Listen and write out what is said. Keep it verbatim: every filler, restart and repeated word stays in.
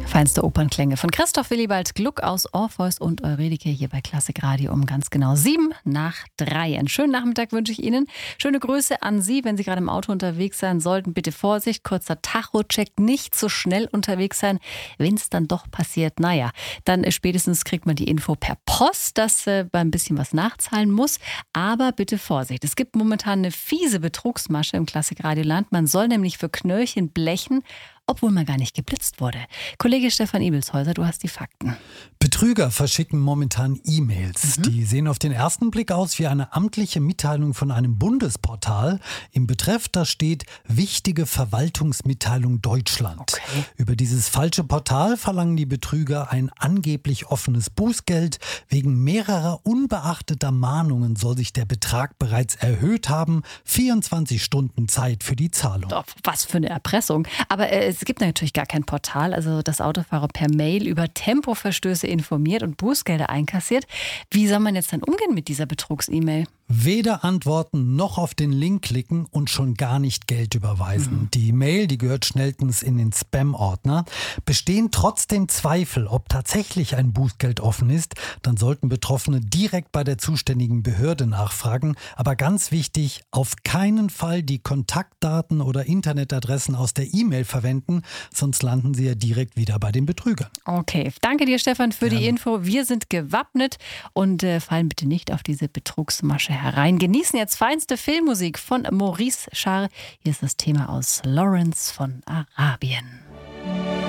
Feinste Opernklänge von Christoph Willibald Gluck aus Orpheus und Eurydike hier bei Klassik Radio um ganz genau sieben nach drei. Einen schönen Nachmittag wünsche ich Ihnen. Schöne Grüße an Sie, wenn Sie gerade im Auto unterwegs sein sollten. Bitte Vorsicht, kurzer Tacho-Check, nicht so schnell unterwegs sein. Wenn es dann doch passiert, naja, dann spätestens kriegt man die Info per Post, dass äh, man ein bisschen was nachzahlen muss. Aber bitte Vorsicht, es gibt momentan eine fiese Betrugsmasche im Klassik Radioland. Man soll nämlich für Knöllchen blechen, obwohl man gar nicht geblitzt wurde. Kollege Stefan Ibelshäuser, du hast die Fakten. Betrüger verschicken momentan E-Mails. Mhm. Die sehen auf den ersten Blick aus wie eine amtliche Mitteilung von einem Bundesportal. Im Betreff da steht wichtige Verwaltungsmitteilung Deutschland. Okay. Über dieses falsche Portal verlangen die Betrüger ein angeblich offenes Bußgeld. Wegen mehrerer unbeachteter Mahnungen soll sich der Betrag bereits erhöht haben. vierundzwanzig Stunden Zeit für die Zahlung. Doch, was für eine Erpressung. Aber äh, es gibt natürlich gar kein Portal, also dass Autofahrer per Mail über Tempoverstöße informiert und Bußgelder einkassiert. Wie soll man jetzt dann umgehen mit dieser Betrugs-E-Mail? Weder antworten noch auf den Link klicken und schon gar nicht Geld überweisen. Mhm. Die Mail, die gehört schnellstens in den Spam-Ordner. Bestehen trotzdem Zweifel, ob tatsächlich ein Bußgeld offen ist, dann sollten Betroffene direkt bei der zuständigen Behörde nachfragen. Aber ganz wichtig, auf keinen Fall die Kontaktdaten oder Internetadressen aus der E-Mail verwenden, sonst landen sie ja direkt wieder bei den Betrügern. Okay, danke dir Stefan für Gerne. die Info. Wir sind gewappnet und äh, fallen bitte nicht auf diese Betrugsmasche herein. Genießen jetzt feinste Filmmusik von Maurice Jarre. Hier ist das Thema aus Lawrence von Arabien.